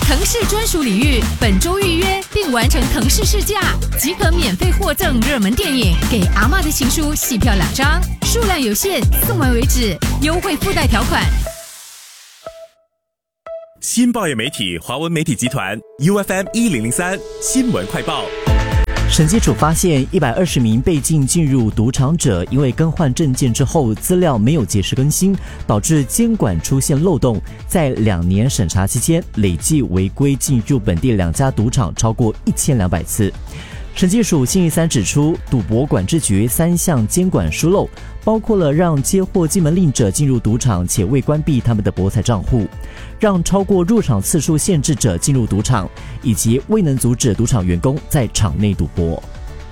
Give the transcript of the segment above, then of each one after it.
腾势专属礼遇，本周预约并完成腾势试驾，即可免费获赠热门电影《给阿嬷的情书》戏票2张，数量有限，送完为止，优惠附带条款。 新报业媒体华文媒体集团 UFM1003 新闻快报。 审计署发现120名被禁进入赌场者，因为更换证件之后资料没有及时更新，导致监管出现漏洞。在2年审查期间，累计违规进入本地2家赌场超过1200次。审计署星期三指出，赌博管制局3项监管疏漏，包括了让接获禁门令者进入赌场且未关闭他们的博彩账户，让超过入场次数限制者进入赌场，以及未能阻止赌场员工在场内赌博。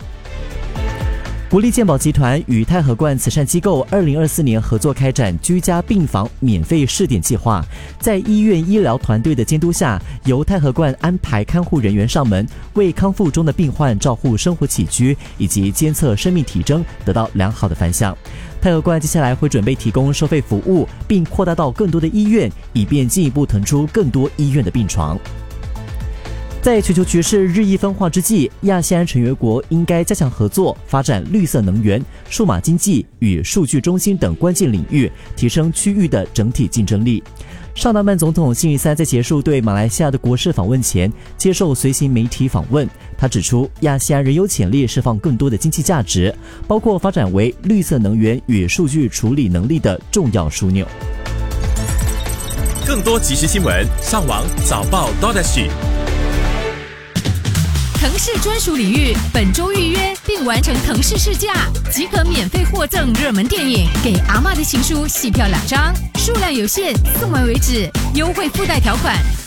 国立健保集团与太和冠慈善机构2024年合作开展居家病房免费试点计划，在医院医疗团队的监督下，由太和冠安排看护人员上门，为康复中的病患照护生活起居以及监测生命体征，得到良好的反响。太和冠接下来会准备提供收费服务，并扩大到更多的医院，以便进一步腾出更多医院的病床。在全球局势日益分化之际，亚细安成员国应该加强合作，发展绿色能源、数码经济与数据中心等关键领域，提升区域的整体竞争力。尚达曼总统星期三在结束对马来西亚的国事访问前，接受随行媒体访问。他指出，亚细安仍有潜力释放更多的经济价值，包括发展为绿色能源与数据处理能力的重要枢纽。 更多即时新闻，上网早报 .SG。 腾势专属礼遇，本周预约并完成腾势试驾，即可免费获赠热门电影《给阿嬷的情书》戏票2张，数量有限，送完为止，优惠附带条款。